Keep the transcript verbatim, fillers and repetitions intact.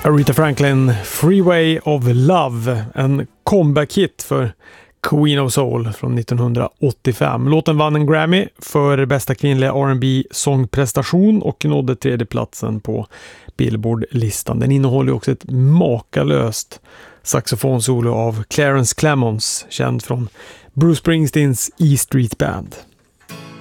Aretha Franklin, Freeway of Love, en comeback-hit för Queen of Soul från nittonhundraåttiofem. Låten vann en Grammy för bästa kvinnliga R and B-sångprestation och nådde tredje platsen på Billboard-listan. Den innehåller också ett makalöst saxofonsolo av Clarence Clemons, känd från Bruce Springsteens E Street Band.